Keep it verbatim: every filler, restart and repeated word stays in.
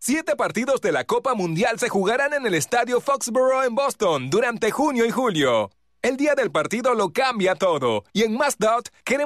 Siete partidos de la Copa Mundial se jugarán en el Estadio Foxborough en Boston durante junio y julio. El día del partido lo cambia todo y en Mazdot queremos